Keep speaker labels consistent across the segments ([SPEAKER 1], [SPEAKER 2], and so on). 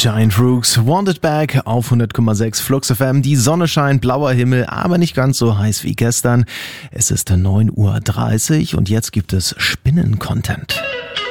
[SPEAKER 1] Giant Rooks, Want It Back auf 100,6 Flux FM. Die Sonne scheint, blauer Himmel, aber nicht ganz so heiß wie gestern. Es ist 9:30 Uhr und jetzt gibt es Spinnen-Content.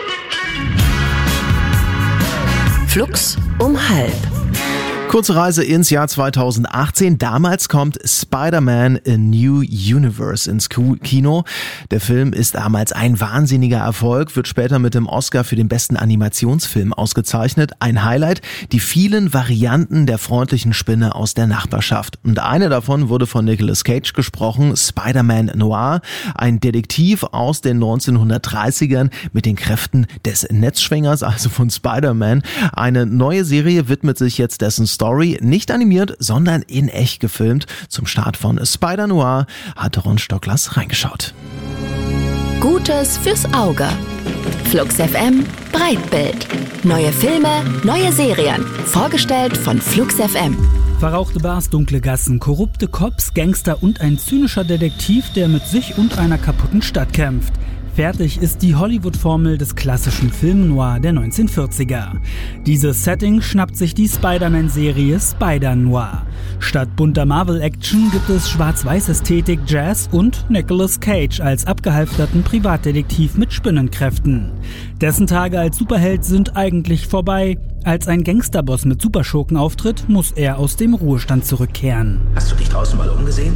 [SPEAKER 2] Flux um halb.
[SPEAKER 1] Kurze Reise ins Jahr 2018. Damals kommt Spider-Man A New Universe ins Kino. Der Film ist damals ein wahnsinniger Erfolg, wird später mit dem Oscar für den besten Animationsfilm ausgezeichnet. Ein Highlight, die vielen Varianten der freundlichen Spinne aus der Nachbarschaft. Und eine davon wurde von Nicolas Cage gesprochen, Spider-Man Noir, ein Detektiv aus den 1930ern mit den Kräften des Netzschwingers, also von Spider-Man. Eine neue Serie widmet sich jetzt dessen Story, nicht animiert, sondern in echt gefilmt. Zum Start von Spider-Noir hat Ron Stocklers reingeschaut.
[SPEAKER 2] Gutes fürs Auge. Flux FM Breitbild. Neue Filme, neue Serien. Vorgestellt von Flux FM.
[SPEAKER 3] Verrauchte Bars, dunkle Gassen, korrupte Cops, Gangster und ein zynischer Detektiv, der mit sich und einer kaputten Stadt kämpft. Fertig ist die Hollywood-Formel des klassischen Film Noir der 1940er. Dieses Setting schnappt sich die Spider-Man-Serie Spider-Noir. Statt bunter Marvel-Action gibt es Schwarz-Weiß-Ästhetik, Jazz und Nicolas Cage als abgehalfterten Privatdetektiv mit Spinnenkräften. Dessen Tage als Superheld sind eigentlich vorbei. Als ein Gangsterboss mit Superschurken auftritt, muss er aus dem Ruhestand zurückkehren.
[SPEAKER 4] Hast du dich draußen mal umgesehen?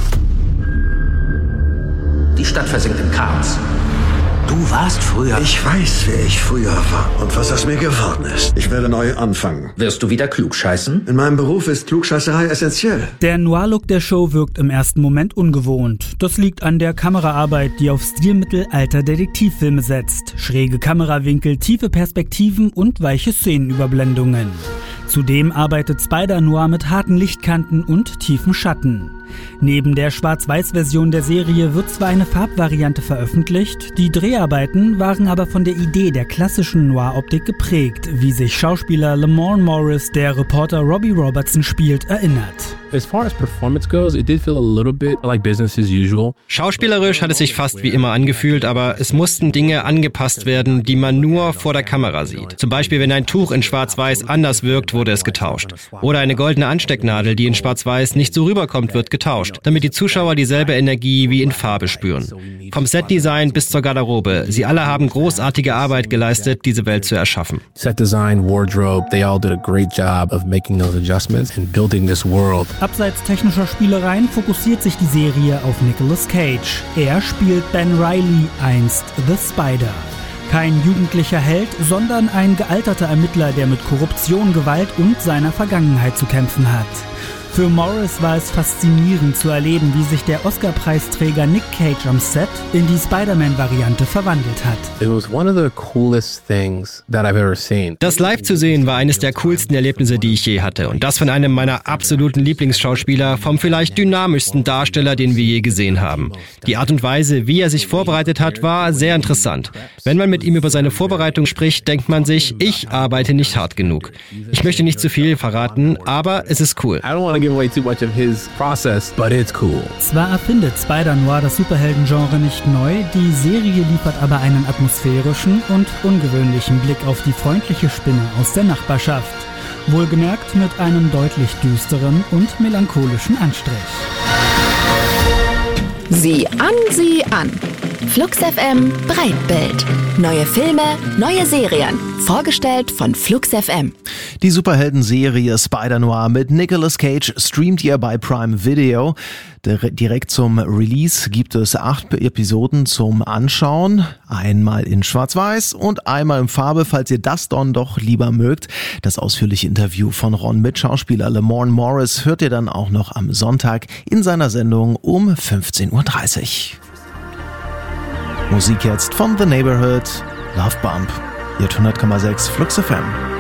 [SPEAKER 4] Die Stadt versinkt im Chaos. Du warst früher...
[SPEAKER 5] Ich weiß, wer ich früher war und was aus mir geworden ist. Ich werde neu anfangen.
[SPEAKER 4] Wirst du wieder klugscheißen?
[SPEAKER 5] In meinem Beruf ist Klugscheißerei essentiell.
[SPEAKER 3] Der Noir-Look der Show wirkt im ersten Moment ungewohnt. Das liegt an der Kameraarbeit, die auf Stilmittel alter Detektivfilme setzt. Schräge Kamerawinkel, tiefe Perspektiven und weiche Szenenüberblendungen. Zudem arbeitet Spider-Noir mit harten Lichtkanten und tiefen Schatten. Neben der Schwarz-Weiß-Version der Serie wird zwar eine Farbvariante veröffentlicht, die Dreharbeiten waren aber von der Idee der klassischen Noir-Optik geprägt, wie sich Schauspieler Lamorne Morris, der Reporter Robbie Robertson spielt, erinnert.
[SPEAKER 6] As far as performance goes, it did feel a little bit like business as usual.
[SPEAKER 7] Schauspielerisch hat es sich fast wie immer angefühlt, aber es mussten Dinge angepasst werden, die man nur vor der Kamera sieht. Zum Beispiel, wenn ein Tuch in Schwarz-Weiß anders wirkt, wurde es getauscht. Oder eine goldene Anstecknadel, die in Schwarz-Weiß nicht so rüberkommt, wird getauscht, damit die Zuschauer dieselbe Energie wie in Farbe spüren. Vom Setdesign bis zur Garderobe, sie alle haben großartige Arbeit geleistet, diese Welt zu erschaffen.
[SPEAKER 6] Set design, wardrobe, they all did a great job of making those adjustments and building this world.
[SPEAKER 3] Abseits technischer Spielereien fokussiert sich die Serie auf Nicolas Cage. Er spielt Ben Reilly, einst The Spider. Kein jugendlicher Held, sondern ein gealterter Ermittler, der mit Korruption, Gewalt und seiner Vergangenheit zu kämpfen hat. Für Morris war es faszinierend zu erleben, wie sich der Oscar-Preisträger Nick Cage am Set in die Spider-Man-Variante verwandelt hat.
[SPEAKER 6] It was one of the coolest things that I've ever seen.
[SPEAKER 7] Das live zu sehen war eines der coolsten Erlebnisse, die ich je hatte. Und das von einem meiner absoluten Lieblingsschauspieler, vom vielleicht dynamischsten Darsteller, den wir je gesehen haben. Die Art und Weise, wie er sich vorbereitet hat, war sehr interessant. Wenn man mit ihm über seine Vorbereitung spricht, denkt man sich, ich arbeite nicht hart genug. Ich möchte nicht zu viel verraten, aber es ist cool.
[SPEAKER 6] I don't want to give away too much of his process, but it's cool.
[SPEAKER 3] Zwar erfindet Spider-Noir das Superheldengenre nicht neu, die Serie liefert aber einen atmosphärischen und ungewöhnlichen Blick auf die freundliche Spinne aus der Nachbarschaft. Wohlgemerkt mit einem deutlich düsteren und melancholischen Anstrich.
[SPEAKER 2] Sieh an. Flux FM Breitbild. Neue Filme, neue Serien. Vorgestellt von Flux FM.
[SPEAKER 1] Die Superhelden-Serie Spider-Noir mit Nicolas Cage streamt ihr bei Prime Video. Direkt zum Release gibt es 8 Episoden zum Anschauen. Einmal in Schwarz-Weiß und einmal in Farbe, falls ihr das dann doch lieber mögt. Das ausführliche Interview von Ron mit Schauspieler Lamorne Morris hört ihr dann auch noch am Sonntag in seiner Sendung um 15:30 Uhr. Musik jetzt von The Neighborhood, Love Bump, ihr 100,6 Flux FM.